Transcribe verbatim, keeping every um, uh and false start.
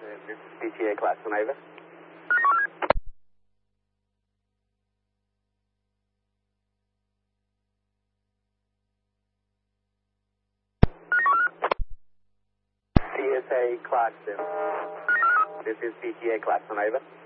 This is P T A Class one, over. T S A Clarkson. This is P T A Class one, over.